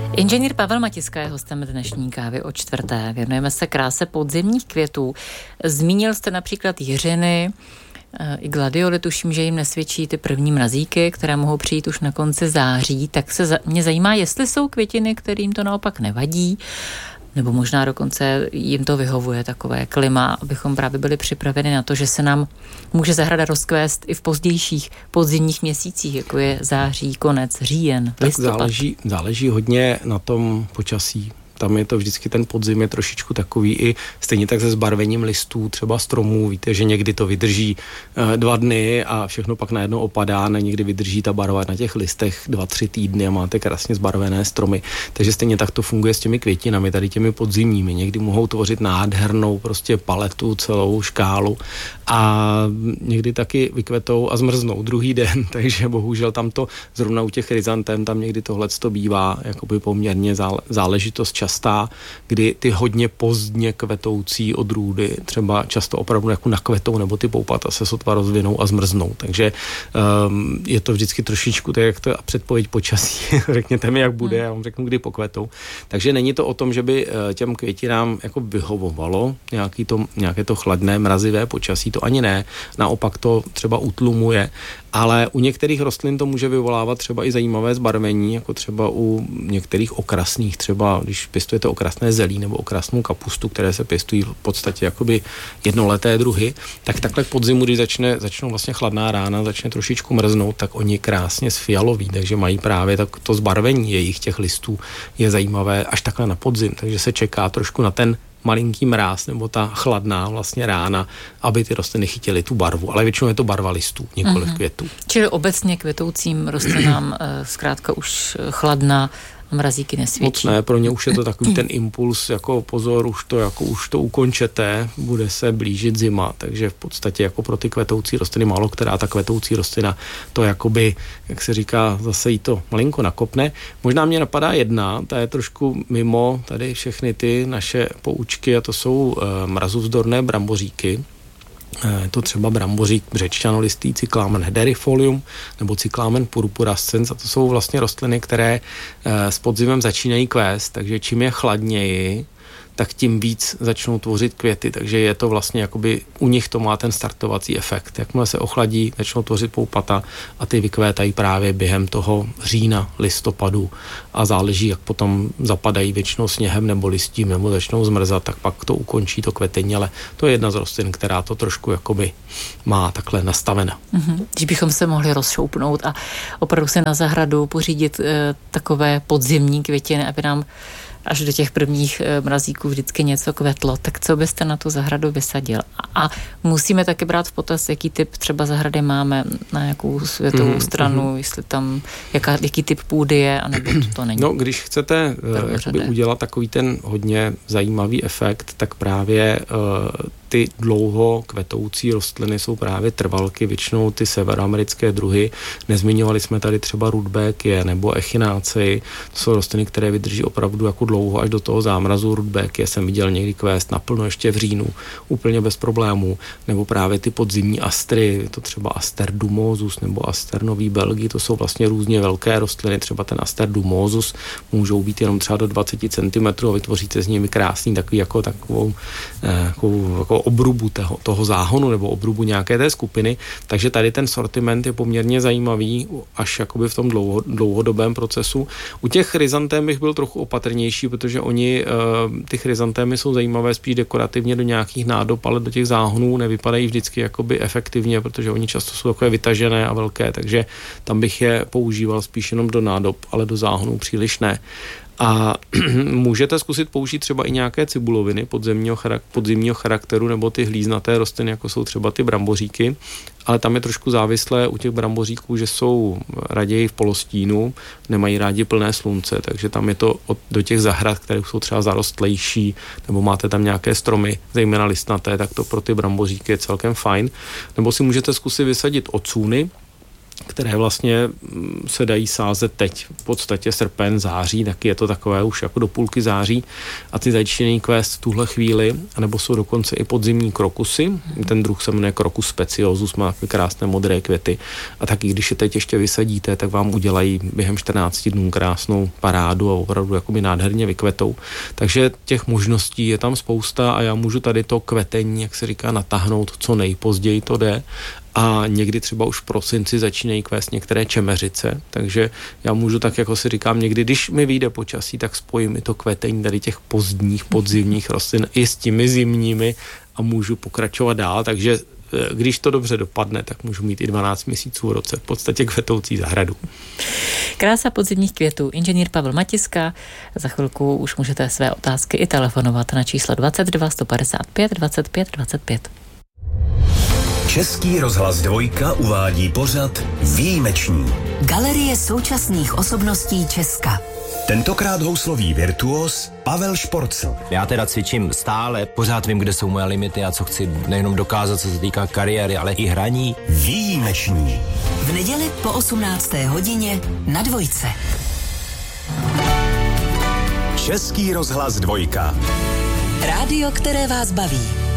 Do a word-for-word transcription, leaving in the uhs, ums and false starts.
Inženýr Pavel Matiska je hostem dnešní Kávy o čtvrté. Věnujeme se kráse podzimních květů. Zmínil jste například jiřiny, i gladioly, tuším, že jim nesvědčí ty první mrazíky, které mohou přijít už na konci září, tak se za, mě zajímá, jestli jsou květiny, kterým to naopak nevadí, nebo možná dokonce jim to vyhovuje takové klima, abychom právě byli připraveni na to, že se nám může zahrada rozkvést i v pozdějších podzimních měsících, jako je září, konec, říjen, tak listopad. Záleží, záleží hodně na tom počasí. Tam je to vždycky ten podzim je trošičku takový i stejně tak se zbarvením listů, třeba stromů. Víte, že někdy to vydrží e, dva dny a všechno pak najednou opadá, a někdy vydrží ta barva na těch listech dva, tři týdny a máte krásně zbarvené stromy. Takže stejně tak to funguje s těmi květinami, tady těmi podzimními. Někdy mohou tvořit nádhernou prostě paletu, celou škálu a někdy taky vykvetou a zmrznou druhý den, takže bohužel tam to zrovna u těch chryzantem, tam někdy tohleto bývá jakoby poměrně záležitost času, kdy ty hodně pozdně kvetoucí odrůdy třeba často opravdu jako nakvetou nebo ty poupata se sotva rozvinou a zmrznou. Takže um, je to vždycky trošičku tak, jak to předpověď počasí. Řekněte mi, jak bude, já vám řeknu, kdy pokvetou. Takže není to o tom, že by těm květinám jako vyhovovalo nějaký to, nějaké to chladné, mrazivé počasí, to ani ne. Naopak to třeba utlumuje, ale u některých rostlin to může vyvolávat třeba i zajímavé zbarvení, jako třeba u některých okrasných, třeba když pěstujete okrasné zelí nebo okrasnou kapustu, které se pěstují v podstatě jakoby jednoleté druhy, tak takhle k podzimu, když začne, začnou vlastně chladná rána, začne trošičku mrznout, tak oni krásně sfialoví, takže mají právě tak to zbarvení jejich těch listů je zajímavé až takhle na podzim, takže se čeká trošku na ten malinký mráz nebo ta chladná vlastně rána, aby ty rostliny chytily tu barvu, ale většinou je to barva listů, nikoliv uh-huh. květů. Čili obecně květoucím rostlinám zkrátka už chladná mrazíky nesvědčí. Moc ne, pro ně už je to takový ten impuls, jako pozor, už to, jako už to ukončete, bude se blížit zima, takže v podstatě jako pro ty kvetoucí rostliny málo která ta kvetoucí rostlina to jakoby, jak se říká, zase jí to malinko nakopne. Možná mě napadá jedna, ta je trošku mimo tady všechny ty naše poučky a to jsou e, mrazovzdorné bramboříky. Je to třeba brambořík břečťanolistý, cyklamen hederifolium nebo cyklamen purpurascens a to jsou vlastně rostliny, které s podzimem začínají kvést, takže čím je chladněji, tak tím víc začnou tvořit květy, takže je to vlastně jakoby, u nich to má ten startovací efekt. Jakmile se ochladí, začnou tvořit poupata a ty vykvétají právě během toho října, listopadu a záleží, jak potom zapadají většinou sněhem nebo listím nebo začnou zmrzat, tak pak to ukončí to kvetení, ale to je jedna z rostlin, která to trošku jakoby má takhle nastavena. Mm-hmm. Když bychom se mohli rozšoupnout a opravdu se na zahradu pořídit e, takové podzimní květiny, aby nám až do těch prvních mrazíků vždycky něco kvetlo, tak co byste na tu zahradu vysadil? A, a musíme taky brát v potaz, jaký typ třeba zahrady máme, na jakou světovou mm, stranu, mm. jestli tam, jaká, jaký typ půdy je, anebo to, to není. No, když chcete uh, jakoby udělat takový ten hodně zajímavý efekt, tak právě uh, ty dlouho kvetoucí rostliny jsou právě trvalky, většinou ty severoamerické druhy. Nezmiňovali jsme tady třeba rudbékie nebo echinácei. To jsou rostliny, které vydrží opravdu jako dlouho až do toho zámrazu. Rudbékie jsem viděl někdy kvést naplno ještě v říjnu, úplně bez problémů. Nebo právě ty podzimní astry, to třeba Aster dumosus nebo Aster nový Belgii, to jsou vlastně různě velké rostliny, třeba ten Aster dumosus můžou být jenom třeba do dvacet centimetrů a vytvoříte z nimi krásný takový jako takovou, takovou, jako obrubu toho, toho záhonu nebo obrubu nějaké té skupiny, takže tady ten sortiment je poměrně zajímavý až jakoby v tom dlouho, dlouhodobém procesu. U těch chryzantém bych byl trochu opatrnější, protože oni, ty chryzantémy jsou zajímavé spíš dekorativně do nějakých nádob, ale do těch záhonů nevypadají vždycky jakoby efektivně, protože oni často jsou takové vytažené a velké, takže tam bych je používal spíš jenom do nádob, ale do záhonů příliš ne. A můžete zkusit použít třeba i nějaké cibuloviny podzemního, charak- podzimního charakteru nebo ty hlíznaté rostliny, jako jsou třeba ty bramboříky, ale tam je trošku závislé u těch bramboříků, že jsou raději v polostínu, nemají rádi plné slunce, takže tam je to od, do těch zahrad, které jsou třeba zarostlejší, nebo máte tam nějaké stromy, zejména listnaté, tak to pro ty bramboříky je celkem fajn. Nebo si můžete zkusit vysadit ocůny. které vlastně se dají sázet teď, v podstatě srpen, září, taky je to takové už jako do půlky září a ty začínají kvést v tuhle chvíli, anebo jsou dokonce i podzimní krokusy, ten druh se jmenuje Crocus speciosus, má krásné modré květy a taky když je teď ještě vysadíte, tak vám udělají během čtrnáct dnů krásnou parádu a opravdu jakoby nádherně vykvetou. Takže těch možností je tam spousta a já můžu tady to kvetení, jak se říká, natáhnout co nejpozději to jde. A někdy třeba už v prosinci začínají kvést některé čemeřice, takže já můžu tak, jako si říkám, někdy, když mi vyjde počasí, tak spojím i to kvetení tady těch pozdních, podzimních rostlin i s těmi zimními a můžu pokračovat dál, takže když to dobře dopadne, tak můžu mít i dvanáct měsíců v roce v podstatě kvetoucí zahradu. Krása podzimních květů. Inženýr Pavel Matiska. Za chvilku už můžete své otázky i telefonovat na číslo dvacet dva sto padesát pět dvacet pět dvacet pět. Český rozhlas Dvojka uvádí pořad Výjimeční. Galerie současných osobností Česka. Tentokrát houslový virtuos Pavel Šporcl. Já teda cvičím stále, pořád vím, kde jsou moje limity a co chci nejenom dokázat, co se týká kariéry, ale i hraní. Výjimeční. V neděli po osmnácté hodině na Dvojce. Český rozhlas Dvojka. Rádio, které vás baví.